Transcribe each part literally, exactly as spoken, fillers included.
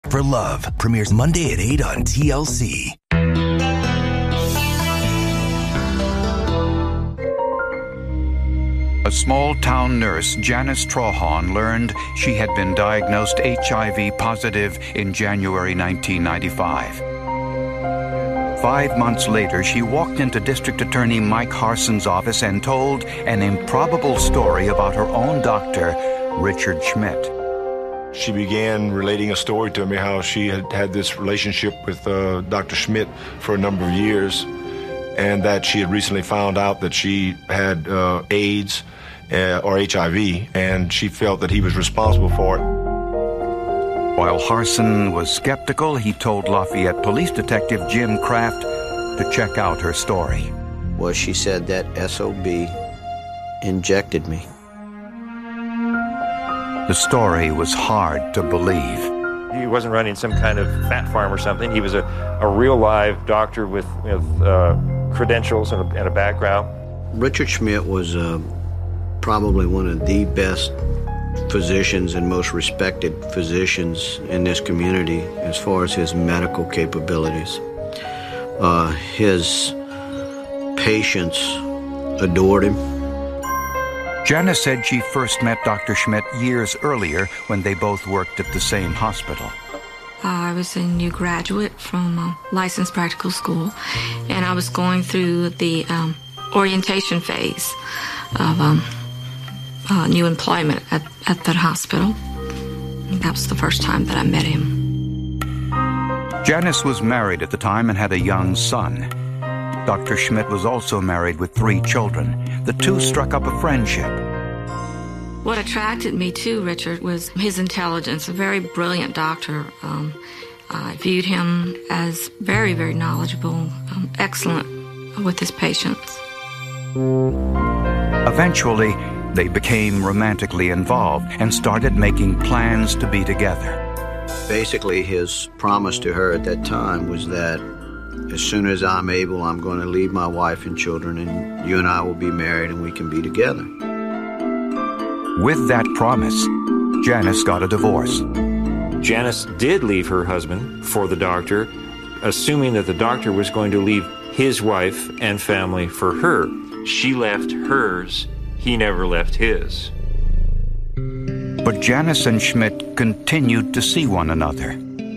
for Love premieres Monday at eight on T L C. A small-town nurse, Janice Trahan, learned she had been diagnosed H I V positive in January nineteen ninety-five. Five months later, she walked into District Attorney Mike Harson's office and told an improbable story about her own doctor, Richard Schmidt. She began relating a story to me how she had had this relationship with uh, Doctor Schmidt for a number of years, and that she had recently found out that she had uh, AIDS uh, or H I V, and she felt that he was responsible for it. While Harson was skeptical, he told Lafayette Police Detective Jim Kraft to check out her story. Well, she said that S O B injected me. The story was hard to believe. He wasn't running some kind of fat farm or something. He was a, a real live doctor with, with uh, credentials and a, and a background. Richard Schmidt was uh, probably one of the best physicians and most respected physicians in this community as far as his medical capabilities. Uh, his patients adored him. Janice said she first met Doctor Schmidt years earlier when they both worked at the same hospital. Uh, I was a new graduate from uh, licensed practical school, and I was going through the um, orientation phase of um, uh, new employment at, at that hospital. And that was the first time that I met him. Janice was married at the time and had a young son. Doctor Schmidt was also married with three children. The two struck up a friendship. What attracted me to Richard was his intelligence, a very brilliant doctor. Um, I viewed him as very, very knowledgeable, um, excellent with his patients. Eventually, they became romantically involved and started making plans to be together. Basically, his promise to her at that time was that as soon as I'm able, I'm going to leave my wife and children, and you and I will be married and we can be together. With that promise, Janice got a divorce. Janice did leave her husband for the doctor, assuming that the doctor was going to leave his wife and family for her. She left hers. He never left his. But Janice and Schmidt continued to see one another.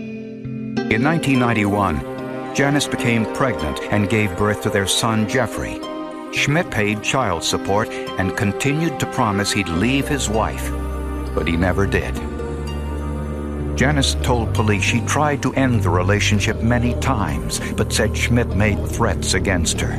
In nineteen ninety-one, Janice became pregnant and gave birth to their son, Jeffrey. Schmidt paid child support and continued to promise he'd leave his wife, but he never did. Janice told police she tried to end the relationship many times, but said Schmidt made threats against her.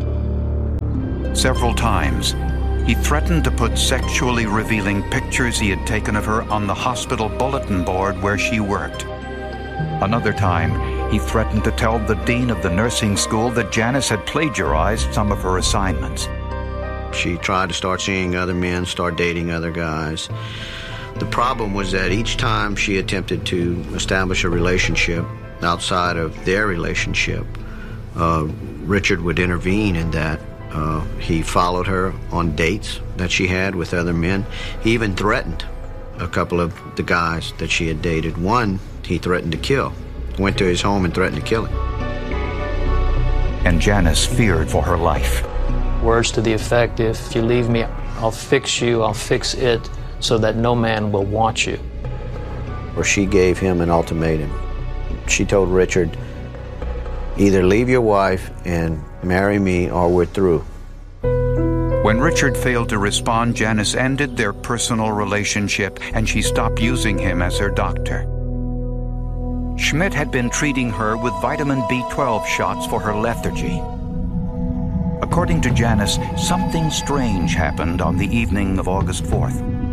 Several times, he threatened to put sexually revealing pictures he had taken of her on the hospital bulletin board where she worked. Another time, he threatened to tell the dean of the nursing school that Janice had plagiarized some of her assignments. She tried to start seeing other men, start dating other guys. The problem was that each time she attempted to establish a relationship outside of their relationship, uh, Richard would intervene in that. Uh, he followed her on dates that she had with other men. He even threatened a couple of the guys that she had dated. One, he threatened to kill. Went to his home and threatened to kill him. And Janice feared for her life. Words to the effect, if you leave me, I'll fix you, I'll fix it, so that no man will want you. Or she gave him an ultimatum. She told Richard, either leave your wife and marry me or we're through. When Richard failed to respond, Janice ended their personal relationship and she stopped using him as her doctor. Schmidt had been treating her with vitamin B twelve shots for her lethargy. According to Janice, something strange happened on the evening of August fourth.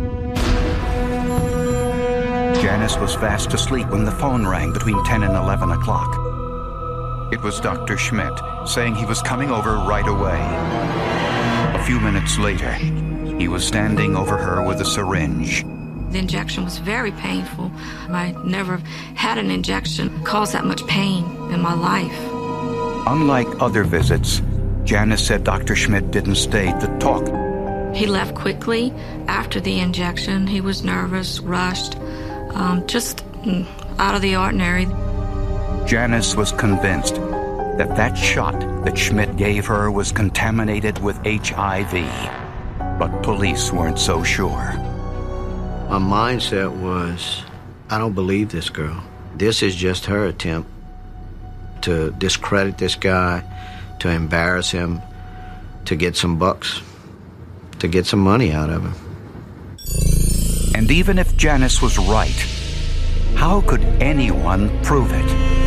Janice was fast asleep when the phone rang between ten and eleven o'clock. It was Doctor Schmidt saying he was coming over right away. A few minutes later, he was standing over her with a syringe. The injection was very painful. I never had an injection cause that much pain in my life. Unlike other visits, Janice said Doctor Schmidt didn't stay to talk. He left quickly after the injection. He was nervous, rushed, um, just out of the ordinary. Janice was convinced that that shot that Schmidt gave her was contaminated with H I V, but police weren't so sure. My mindset was, I don't believe this girl. This is just her attempt to discredit this guy, to embarrass him, to get some bucks, to get some money out of him. And even if Janice was right, how could anyone prove it?